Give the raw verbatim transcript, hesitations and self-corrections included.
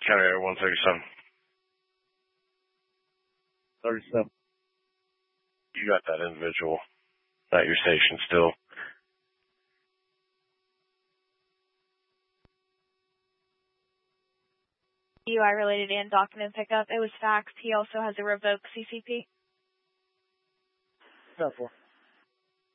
County Air one thirty-seven. thirty-seven. You got that individual at your station still. U I related and document pickup. It was faxed. He also has a revoked C C P. ten four.